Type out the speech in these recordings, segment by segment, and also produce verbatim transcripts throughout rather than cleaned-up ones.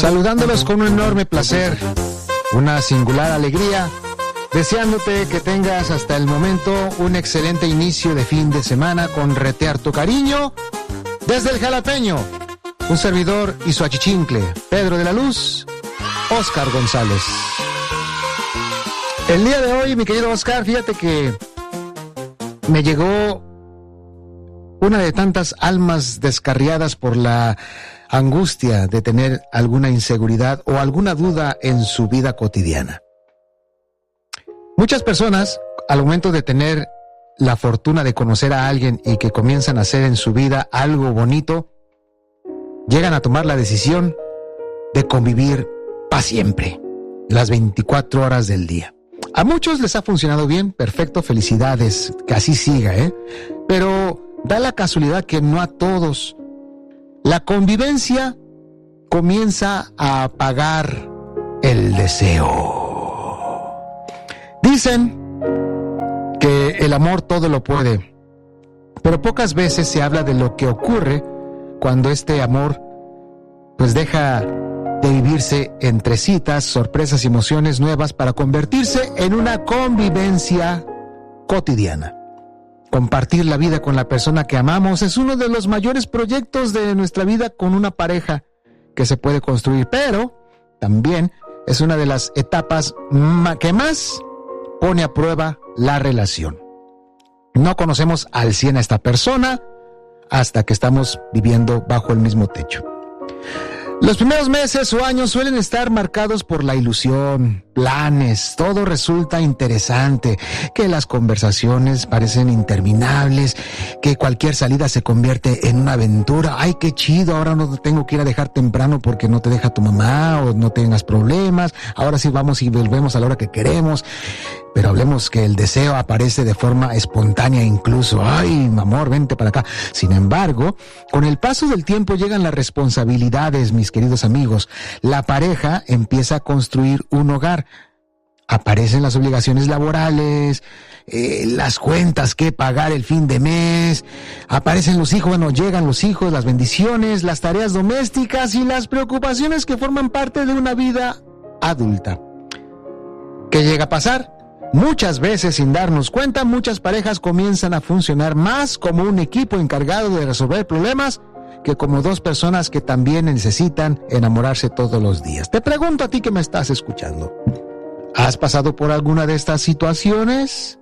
Saludándolos con un enorme placer, una singular alegría, deseándote que tengas hasta el momento un excelente inicio de fin de semana con Retear tu Cariño. Desde el Jalapeño, un servidor y su achichincle, Pedro de la Luz, Oscar González. El día de hoy, mi querido Oscar, fíjate que me llegó una de tantas almas descarriadas por la angustia de tener alguna inseguridad o alguna duda en su vida cotidiana. Muchas personas, al momento de tener la fortuna de conocer a alguien y que comienzan a hacer en su vida algo bonito, llegan a tomar la decisión de convivir para siempre, las veinticuatro horas del día. A muchos les ha funcionado bien, perfecto, felicidades, que así siga, ¿eh? Pero da la casualidad que no a todos. La convivencia comienza a apagar el deseo. Dicen que el amor todo lo puede, pero pocas veces se habla de lo que ocurre cuando este amor pues deja de vivirse entre citas, sorpresas y emociones nuevas para convertirse en una convivencia cotidiana. Compartir la vida con la persona que amamos es uno de los mayores proyectos de nuestra vida con una pareja que se puede construir, pero también es una de las etapas que más pone a prueba la relación. No conocemos al cien a esta persona hasta que estamos viviendo bajo el mismo techo. Los primeros meses o años suelen estar marcados por la ilusión, planes, todo resulta interesante, que las conversaciones parecen interminables, que cualquier salida se convierte en una aventura. Ay, qué chido, ahora no tengo que ir a dejar temprano porque no te deja tu mamá o no tengas problemas, ahora sí vamos y volvemos a la hora que queremos. Pero hablemos que el deseo aparece de forma espontánea incluso. Ay, mi amor, vente para acá. Sin embargo, con el paso del tiempo llegan las responsabilidades, mis queridos amigos. La pareja empieza a construir un hogar. Aparecen las obligaciones laborales, eh, las cuentas que pagar el fin de mes. Aparecen los hijos, bueno, llegan los hijos, las bendiciones, las tareas domésticas y las preocupaciones que forman parte de una vida adulta. ¿Qué llega a pasar? Muchas veces, sin darnos cuenta, muchas parejas comienzan a funcionar más como un equipo encargado de resolver problemas que como dos personas que también necesitan enamorarse todos los días. Te pregunto a ti que me estás escuchando, ¿has pasado por alguna de estas situaciones?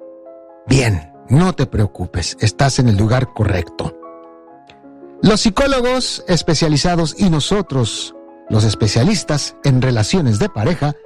Bien, no te preocupes, estás en el lugar correcto. Los psicólogos especializados y nosotros, los especialistas en relaciones de pareja,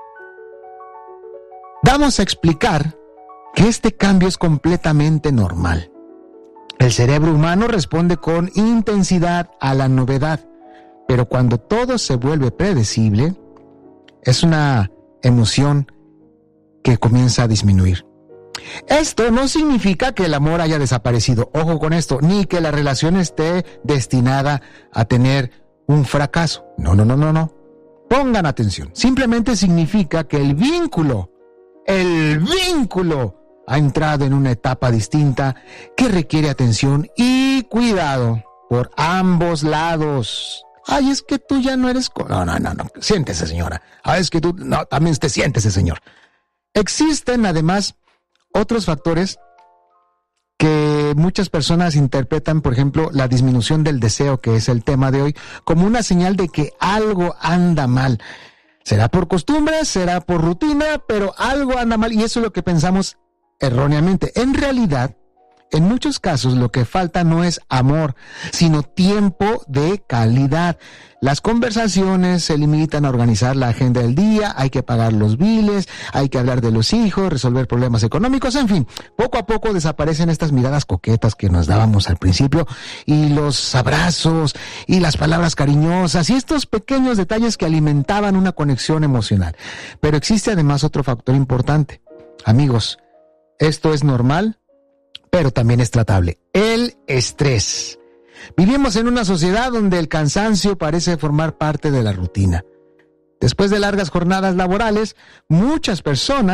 vamos a explicar que este cambio es completamente normal. El cerebro humano responde con intensidad a la novedad, pero cuando todo se vuelve predecible, es una emoción que comienza a disminuir. Esto no significa que el amor haya desaparecido, ojo con esto, ni que la relación esté destinada a tener un fracaso. No, no, no, no, no. Pongan atención. Simplemente significa que el vínculo El vínculo ha entrado en una etapa distinta que requiere atención y cuidado por ambos lados. Ay, es que tú ya no eres... Co- no, no, no, no. Siéntese, señora. Ah, es que tú... No, también te siéntese, señor. Existen, además, otros factores que muchas personas interpretan, por ejemplo, la disminución del deseo, que es el tema de hoy, como una señal de que algo anda mal. Será por costumbre, será por rutina, pero algo anda mal y eso es lo que pensamos erróneamente. En realidad, en muchos casos lo que falta no es amor, sino tiempo de calidad. Las conversaciones se limitan a organizar la agenda del día, hay que pagar los biles, hay que hablar de los hijos, resolver problemas económicos, en fin. Poco a poco desaparecen estas miradas coquetas que nos dábamos al principio y los abrazos y las palabras cariñosas y estos pequeños detalles que alimentaban una conexión emocional. Pero existe además otro factor importante. Amigos, esto es normal, pero también es tratable. El estrés. Vivimos en una sociedad donde el cansancio parece formar parte de la rutina. Después de largas jornadas laborales, muchas personas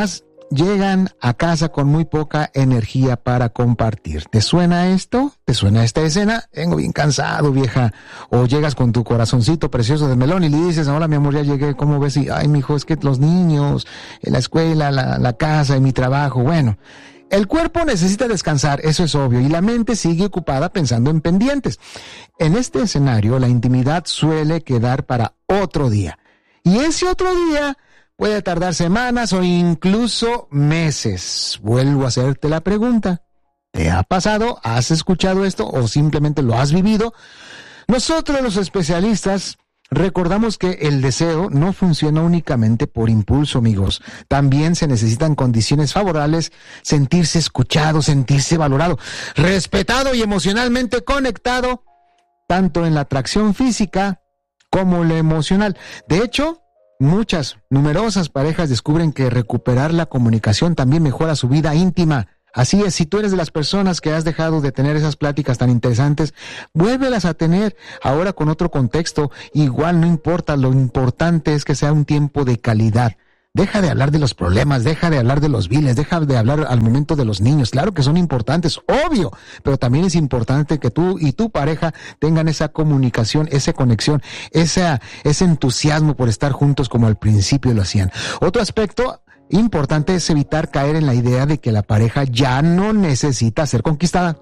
llegan a casa con muy poca energía para compartir. ¿Te suena esto? ¿Te suena esta escena? Vengo bien cansado, vieja. O llegas con tu corazoncito precioso de melón y le dices, hola, mi amor, ya llegué, ¿cómo ves? Y, ay, mijo, es que los niños, la escuela, la, la casa y mi trabajo, bueno... El cuerpo necesita descansar, eso es obvio, y la mente sigue ocupada pensando en pendientes. En este escenario, la intimidad suele quedar para otro día. Y ese otro día puede tardar semanas o incluso meses. Vuelvo a hacerte la pregunta. ¿Te ha pasado? ¿Has escuchado esto? ¿O simplemente lo has vivido? Nosotros, los especialistas, recordamos que el deseo no funciona únicamente por impulso, amigos. También se necesitan condiciones favorables, sentirse escuchado, sentirse valorado, respetado y emocionalmente conectado, tanto en la atracción física como la emocional. De hecho, muchas, numerosas parejas descubren que recuperar la comunicación también mejora su vida íntima. Así es, si tú eres de las personas que has dejado de tener esas pláticas tan interesantes, vuélvelas a tener ahora con otro contexto. Igual no importa, lo importante es que sea un tiempo de calidad. Deja de hablar de los problemas, deja de hablar de los viles, deja de hablar al momento de los niños. Claro que son importantes, obvio, pero también es importante que tú y tu pareja tengan esa comunicación, esa conexión, esa, ese entusiasmo por estar juntos como al principio lo hacían. Otro aspecto importante es evitar caer en la idea de que la pareja ya no necesita ser conquistada.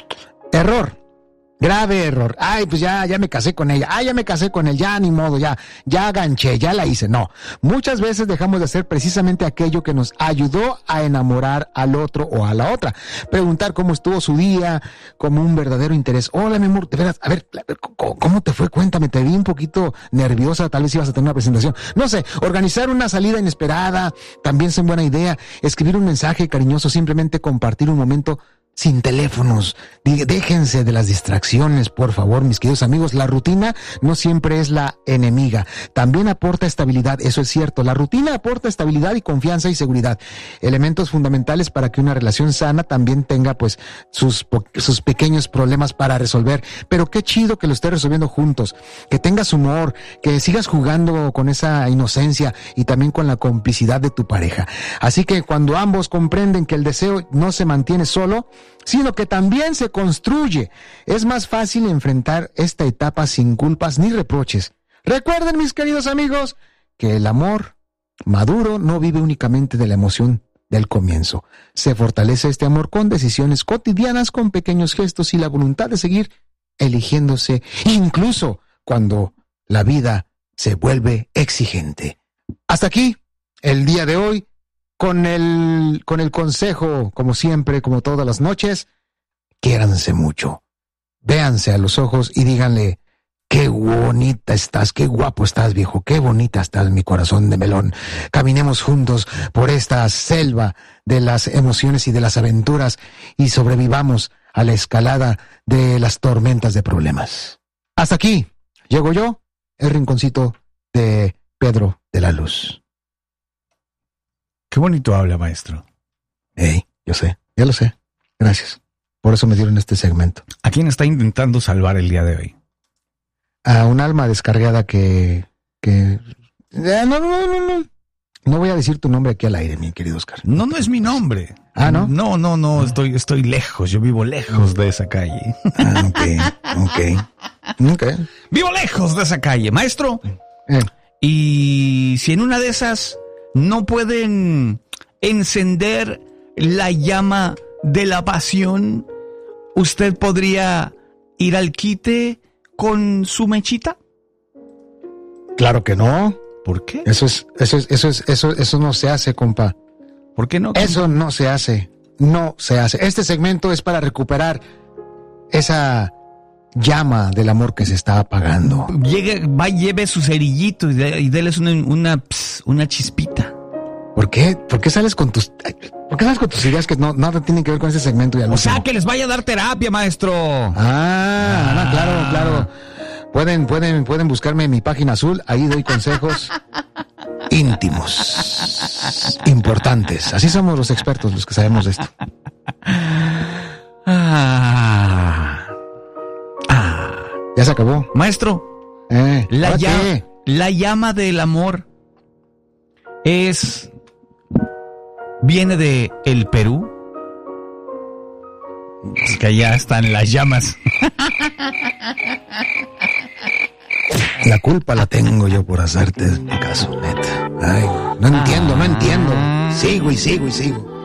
Error. Grave error. Ay, pues ya, ya me casé con ella. Ay, ya me casé con él. Ya ni modo, ya, ya ganché, ya la hice. No. Muchas veces dejamos de hacer precisamente aquello que nos ayudó a enamorar al otro o a la otra. Preguntar cómo estuvo su día, como un verdadero interés. Hola, mi amor, de veras, a ver, ¿cómo te fue? Cuéntame, te vi un poquito nerviosa, tal vez ibas a tener una presentación. No sé, organizar una salida inesperada, también es una buena idea. Escribir un mensaje cariñoso, simplemente compartir un momento sin teléfonos. Déjense de las distracciones, por favor, mis queridos amigos. La rutina no siempre es la enemiga. También aporta estabilidad, eso es cierto. La rutina aporta estabilidad y confianza y seguridad. Elementos fundamentales para que una relación sana también tenga, pues, sus, sus pequeños problemas para resolver. Pero qué chido que lo estés resolviendo juntos. Que tengas humor, que sigas jugando con esa inocencia y también con la complicidad de tu pareja. Así que cuando ambos comprenden que el deseo no se mantiene solo, sino que también se construye, es más fácil enfrentar esta etapa sin culpas ni reproches. Recuerden, mis queridos amigos, que el amor maduro no vive únicamente de la emoción del comienzo. Se fortalece este amor con decisiones cotidianas, con pequeños gestos y la voluntad de seguir eligiéndose, incluso cuando la vida se vuelve exigente. Hasta aquí el día de hoy. Con el, con el consejo, como siempre, como todas las noches, quiéranse mucho. Véanse a los ojos y díganle, qué bonita estás, qué guapo estás, viejo, qué bonita estás, mi corazón de melón. Caminemos juntos por esta selva de las emociones y de las aventuras y sobrevivamos a la escalada de las tormentas de problemas. Hasta aquí llego yo, el rinconcito de Pedro de la Luz. Qué bonito habla, maestro. Hey, yo sé, ya lo sé. Gracias. Por eso me dieron este segmento. ¿A quién está intentando salvar el día de hoy? A un alma descarriada que... que... No, no, no, no, no. No voy a decir tu nombre aquí al aire, mi querido Oscar. No, no es mi nombre. Ah, ¿no? No, no, no, estoy, estoy lejos. Yo vivo lejos de esa calle. Ah, ok, ok. Ok. Vivo lejos de esa calle, maestro. Eh. Y si en una de esas no pueden encender la llama de la pasión, ¿usted podría ir al quite con su mechita? Claro que no. ¿Por qué? Eso es, eso es, eso es, eso, eso no se hace, compa. ¿Por qué no? Compa? Eso no se hace. No se hace. Este segmento es para recuperar esa llama del amor que se está apagando. Llegue, va, lleve su cerillito y, de, y déles una, una, ps, una chispita. ¿Por qué? ¿Por qué sales con tus, por qué sales con tus ideas que no nada tienen que ver con ese segmento? Y al o último? sea, que les vaya a dar terapia, maestro. Ah, ah. No, claro, claro. Pueden, pueden, pueden buscarme en mi página azul. Ahí doy consejos íntimos, importantes. Así somos los expertos, los que sabemos de esto. Ah. Ah. Ya se acabó. Maestro, eh, la, llama, qué? la llama del amor es viene de el Perú. Es que allá están las llamas. La culpa la tengo yo por hacerte caso, neta. Ay, no entiendo, no entiendo. Sigo y sigo y sigo.